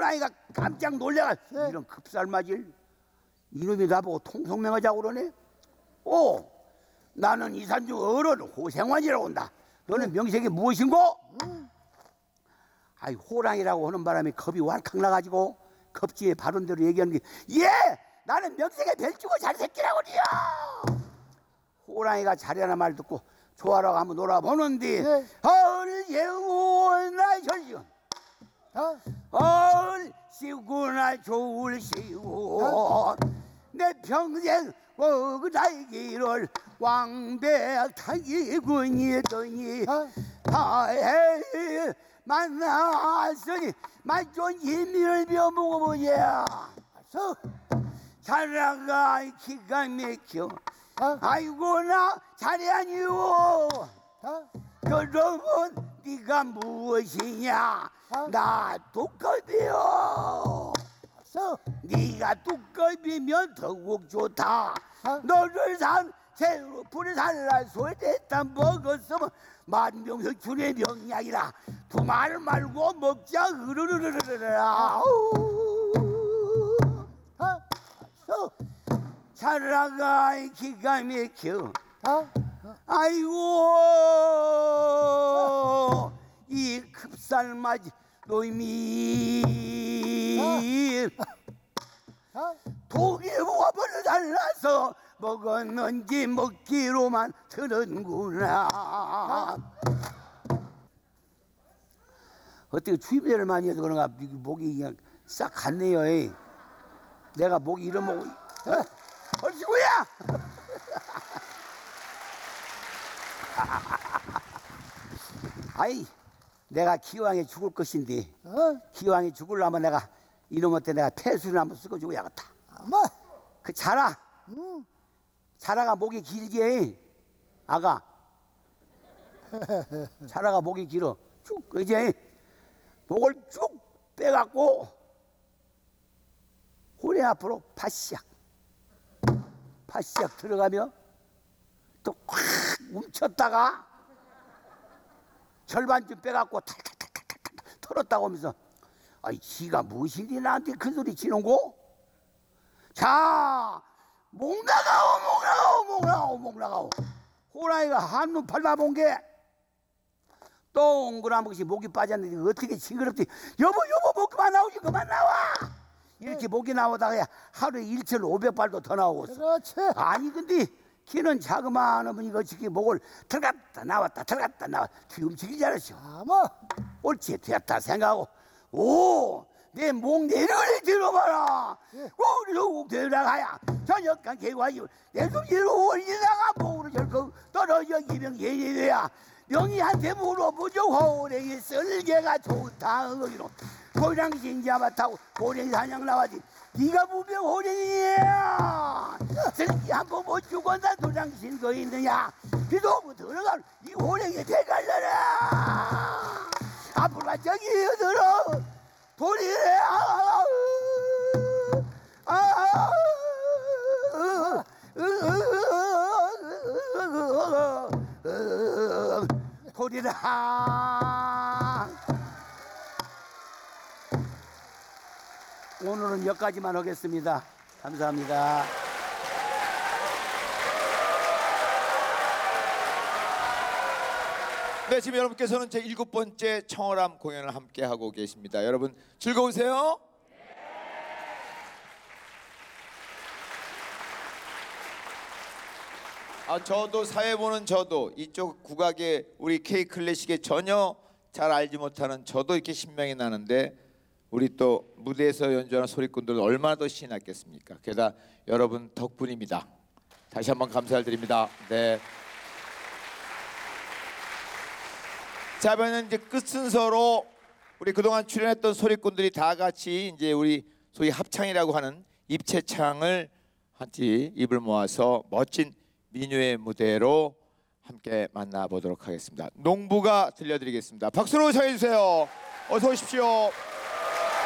호랑이가 깜짝 놀래가 이런 급살맞을 이놈이 나보고 통성명하자고 그러네. 나는 이산주 어른 호생환이라고 한다. 너는 명색이 무엇인고? 아이 호랑이라고 하는 바람에 겁이 왈칵 나가지고 겁지에 바른 대로 얘기하는 게 나는 명색에 별주고 잘새끼라고 그래요. 호랑이가 잘하나 말 듣고 좋아라고 한번 놀아보는데 예우나 혈sion 시구나 좋을시오 내 평생 나의 길을 왕백타기군이더니 만났으니 만존 이미를 벼먹어보냐. 자라가 기가 막혀. 아이고 나 잘해야니요. 그러면 네가 무엇이냐. 나 두꺼비요. 네가 두꺼비면 더욱 좋다. 너를 새로 불에 살라 소리했다 먹었으면 만병석 줄의 명약이라. 두 말 말고 먹자. 으르르르르르라. 자라가 기가 막혀. 아이고 이 급살맞이 노임이 독이 뭐가 달라서 먹었는지 먹기로만 들은구나. 어떻게 추위를 많이 해서 그런가 목이 그냥 싹 갔네요. 내가 목이 이런 목 얼씨구야. 아이 내가 기왕에 죽을 것인데 기왕에 죽으려면 내가 이놈한테 내가 폐수를 한번 쓰고 죽어야겠다. 그 자라가 목이 길지. 아가 자라가 목이 길어. 쭉 그지. 목을 쭉 빼갖고 호래 앞으로 파시약 들어가며 또 꽉 뭉쳤다가 절반쯤 빼갖고 탈탈탈탈탈 털었다고 하면서 아이 지가 무엇인지 나한테 큰 소리 치는고. 자, 목 나가오. 호랑이가 한눈 팔다본 게 동그란 것이 목이 빠졌는데 어떻게 징그럽지. 여보 목 그만 나오지. 그만 나와. 이렇게 목이 나오다가 하루에 1,500발도 더 나오고. 그렇지. 아니 근데 키는 자그마한 어머니 어떻게 목을 들어갔다 나왔다 뒤움치기 잘했어. 옳지 됐다 생각하고 내 목 내려를 들어봐라. 꼭 들어가야 저녁간 개과유 내 손으로 올리다가 목으로 절컥 떨어져 이병 예예돼야 명희한테 물어보죠. 호랭이 쓸개가 좋다. 거기로 호랑이 잡아타고 호랭이 사냥 나와지. 네가 무병 호랭이야. 쓸개 한번 못 죽었나 도장신 거 있느냐. 비도 못 들어가 이 호랭이 대갈라라. 앞으로 저기 들어 돌이래. 돌이라. 오늘은 여기까지만 하겠습니다. 감사합니다. 네, 지금 여러분께서는 제 7번째 청어람 공연을 함께 하고 계십니다. 여러분 즐거우세요? 저도 사회 보는 저도 이쪽 국악의 우리 K 클래식에 전혀 잘 알지 못하는 저도 이렇게 신명이 나는데 우리 또 무대에서 연주하는 소리꾼들은 얼마나 더 신이 났겠습니까? 게다가 여러분 덕분입니다. 다시 한번 감사를 드립니다. 네. 자, 이번에는 이제 끝 순서로 우리 그동안 출연했던 소리꾼들이 다 같이 이제 우리 소위 합창이라고 하는 입체창을 같이 입을 모아서 멋진 민요의 무대로 함께 만나보도록 하겠습니다. 농부가 들려드리겠습니다. 박수로 청해 주세요. 어서 오십시오.